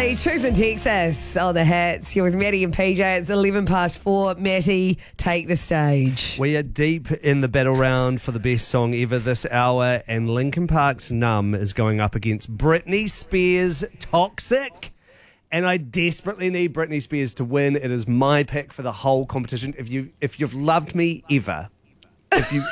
Riley, Tucson, Texas. Oh, the hats. You're with Maddie and PJ. It's 11 past 4. Matty, take the stage. We are deep in the battle round for the best song ever this hour, and Linkin Park's Numb is going up against Britney Spears' Toxic. And I desperately need Britney Spears to win. It is my pick for the whole competition. If you've loved me ever, if you